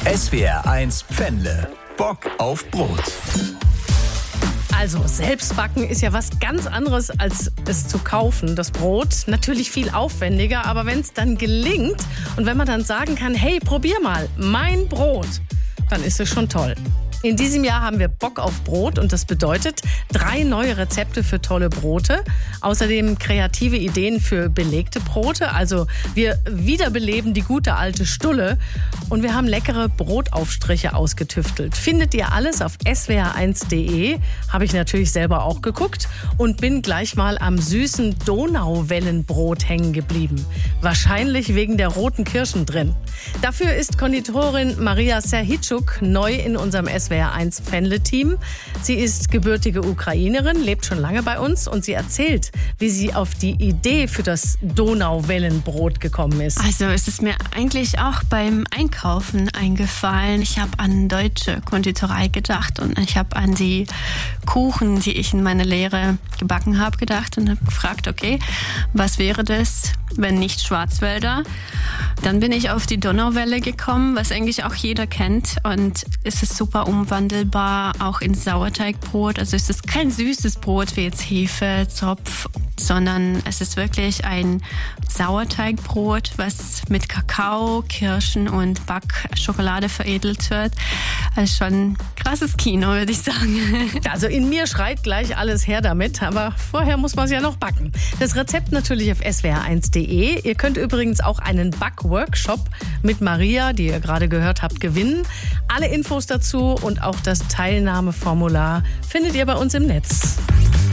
SWR1 Pfändle. Bock auf Brot. Also selbstbacken ist ja was ganz anderes als es zu kaufen, das Brot. Natürlich viel aufwendiger, aber wenn es dann gelingt und wenn man dann sagen kann, hey, probier mal mein Brot, dann ist es schon toll. In diesem Jahr haben wir Bock auf Brot und das bedeutet 3 neue Rezepte für tolle Brote. Außerdem kreative Ideen für belegte Brote. Also wir wiederbeleben die gute alte Stulle und wir haben leckere Brotaufstriche ausgetüftelt. Findet ihr alles auf swr1.de. Habe ich natürlich selber auch geguckt und bin gleich mal am süßen Donauwellenbrot hängen geblieben. Wahrscheinlich wegen der roten Kirschen drin. Dafür ist Konditorin Maria Serhitschuk neu in unserem SWR1 Pfändle-Team. Sie ist gebürtige Ukrainerin, lebt schon lange bei uns und sie erzählt, wie sie auf die Idee für das Donauwellenbrot gekommen ist. Also es ist mir eigentlich auch beim Einkaufen eingefallen. Ich habe an deutsche Konditorei gedacht und ich habe an die Kuchen, die ich in meiner Lehre gebacken habe, gedacht und habe gefragt, okay, was wäre das, wenn nicht Schwarzwälder? Dann bin ich auf die Donauwelle gekommen, was eigentlich auch jeder kennt und es ist super umwandelbar, auch in Sauerteigbrot. Also es ist kein süßes Brot wie jetzt Hefe, Zopf, sondern es ist wirklich ein Sauerteigbrot, was mit Kakao, Kirschen und Backschokolade veredelt wird. Also schon krasses Kino, würde ich sagen. Also in mir schreit gleich alles her damit, aber vorher muss man es ja noch backen. Das Rezept natürlich auf swr1.de. Ihr könnt übrigens auch einen Backworkshop mit Maria, die ihr gerade gehört habt, gewinnen. Alle Infos dazu und auch das Teilnahmeformular findet ihr bei uns im Netz.